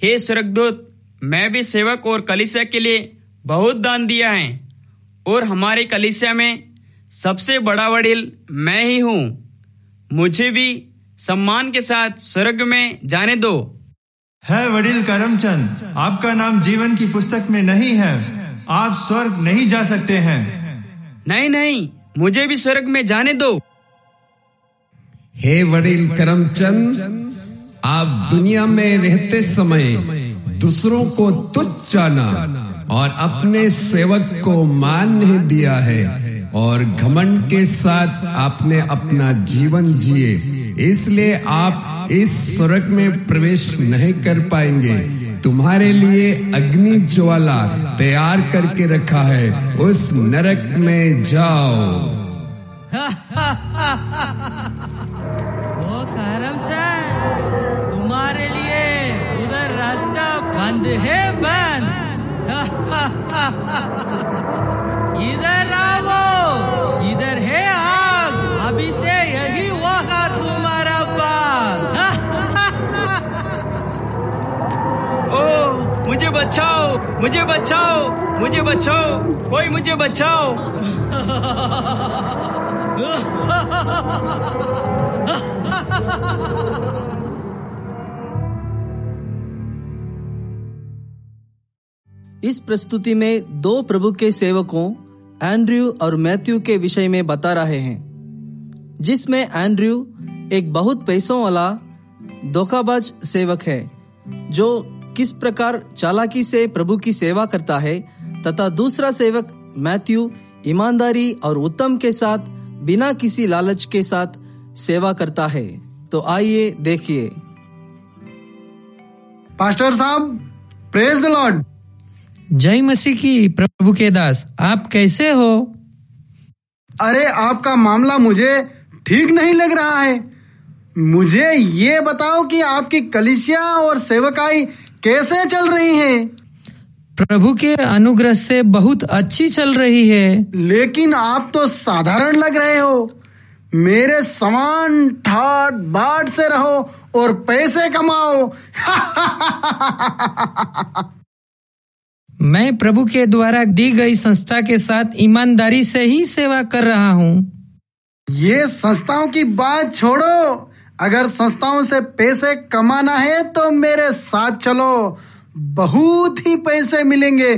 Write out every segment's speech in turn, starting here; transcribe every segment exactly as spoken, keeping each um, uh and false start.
हे स्वर्गदूत, मैं भी सेवक और कलीसिया के लिए बहुत दान दिया है, और हमारी कलीसिया में सबसे बड़ा वडील मैं ही हूँ। मुझे भी सम्मान के साथ स्वर्ग में जाने दो। है वडील करमचंद, आपका नाम जीवन की पुस्तक में नहीं है, आप स्वर्ग नहीं जा सकते हैं। नहीं नहीं, मुझे भी स्वर्ग में जाने दो। हे वडील करमचंद, आप दुनिया में रहते समय दूसरों को तुच्छ जाना और अपने सेवक को मान नहीं दिया है, और घमंड के साथ आपने अपना जीवन जिए, इसलिए आप इस स्वर्ग में प्रवेश नहीं कर पाएंगे। तुम्हारे लिए अग्नि ज्वाला तैयार करके रखा है, उस नरक में जाओ। ओ करमचंद, तुम्हारे लिए उधर रास्ता बंद है, बंद। इधर आओ, इधर है आग, अभी से यही होगा तुम्हारा बाग। ओ मुझे बचाओ, मुझे बचाओ, मुझे बचाओ, कोई मुझे बचाओ। इस प्रस्तुति में दो प्रभु के सेवकों एंड्रयू और मैथ्यू के विषय में बता रहे हैं, जिसमें एंड्रयू एक बहुत पैसों वाला धोखाबाज सेवक है जो किस प्रकार चालाकी से प्रभु की सेवा करता है, तथा दूसरा सेवक मैथ्यू ईमानदारी और उत्तम के साथ बिना किसी लालच के साथ सेवा करता है। तो आइए देखिए। पास्टर साहब, प्रेज द लॉर्ड। जय मसीह की। प्रभु के दास, आप कैसे हो? अरे, आपका मामला मुझे ठीक नहीं लग रहा है। मुझे ये बताओ कि आपकी कलीसिया और सेवकाई कैसे चल रही है? प्रभु के अनुग्रह से बहुत अच्छी चल रही है। लेकिन आप तो साधारण लग रहे हो। मेरे समान ठाट बाट से रहो और पैसे कमाओ। मैं प्रभु के द्वारा दी गई संस्था के साथ ईमानदारी से ही सेवा कर रहा हूँ। ये संस्थाओं की बात छोड़ो, अगर संस्थाओं से पैसे कमाना है तो मेरे साथ चलो, बहुत ही पैसे मिलेंगे।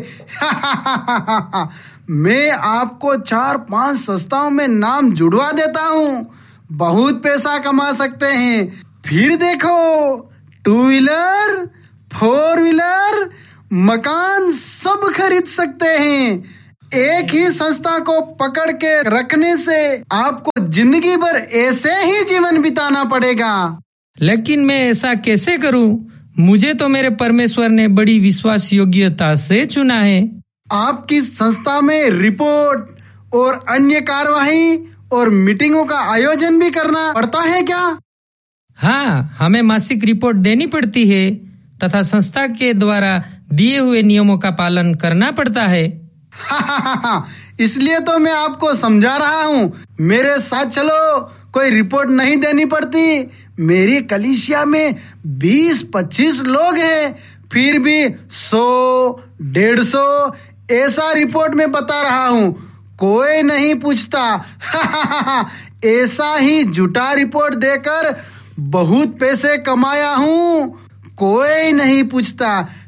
मैं आपको चार पांच संस्थाओं में नाम जुड़वा देता हूँ, बहुत पैसा कमा सकते हैं। फिर देखो, टू व्हीलर, फोर व्हीलर, मकान सब खरीद सकते हैं। एक ही संस्था को पकड़ के रखने से आपको जिंदगी भर ऐसे ही जीवन बिताना पड़ेगा। लेकिन मैं ऐसा कैसे करूं? मुझे तो मेरे परमेश्वर ने बड़ी विश्वास योग्यता से चुना है। आपकी संस्था में रिपोर्ट और अन्य कार्यवाही और मीटिंगों का आयोजन भी करना पड़ता है क्या? हाँ, हमें मासिक रिपोर्ट देनी पड़ती है तथा संस्था के द्वारा दिए हुए नियमों का पालन करना पड़ता है। इसलिए तो मैं आपको समझा रहा हूँ, मेरे साथ चलो, कोई रिपोर्ट नहीं देनी पड़ती। मेरी कलीसिया में बीस पच्चीस लोग हैं, फिर भी सौ डेढ़ सौ ऐसा रिपोर्ट में बता रहा हूँ, कोई नहीं पूछता। ऐसा ही झूठा रिपोर्ट देकर बहुत पैसे कमाया हूँ, कोई नहीं पूछता।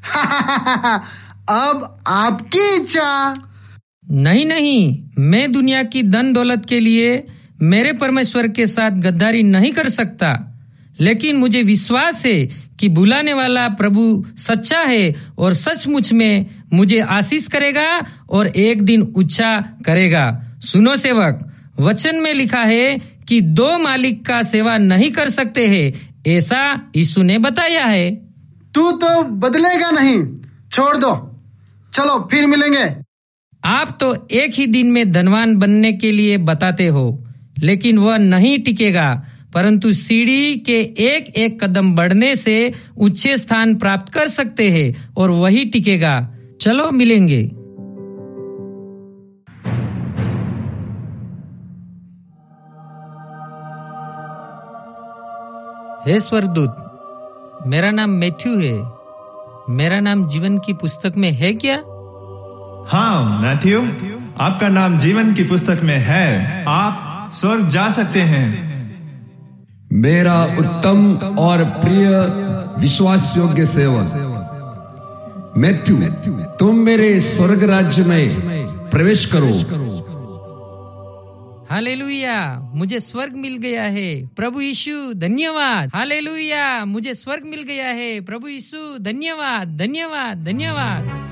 अब आपकी इच्छा। नहीं नहीं, मैं दुनिया की धन दौलत के लिए मेरे परमेश्वर के साथ गद्दारी नहीं कर सकता, लेकिन मुझे विश्वास है कि बुलाने वाला प्रभु सच्चा है और सचमुच में मुझे आशीष करेगा और एक दिन ऊंचा करेगा। सुनो सेवक, वचन में लिखा है कि दो मालिक का सेवा नहीं कर सकते हैं, ऐसा यीशु ने बताया है। तू तो बदलेगा नहीं, छोड़ दो, चलो फिर मिलेंगे। आप तो एक ही दिन में धनवान बनने के लिए बताते हो, लेकिन वह नहीं टिकेगा, परंतु सीढ़ी के एक एक कदम बढ़ने से ऊंचे स्थान प्राप्त कर सकते हैं और वही टिकेगा। चलो मिलेंगे। हे स्वर्गदूत, मेरा नाम मैथ्यू है। मेरा नाम जीवन की पुस्तक में है क्या? हाँ मैथ्यू, आपका नाम जीवन की पुस्तक में है। आप स्वर्ग जा सकते हैं। मेरा उत्तम और प्रिय विश्वास योग्य सेवक मैथ्यू, तुम मेरे स्वर्ग राज्य में प्रवेश करो। हालेलुया, मुझे स्वर्ग मिल गया है। प्रभु यीशु धन्यवाद। हालेलुया, मुझे स्वर्ग मिल गया है। प्रभु यीशु धन्यवाद, धन्यवाद, धन्यवाद।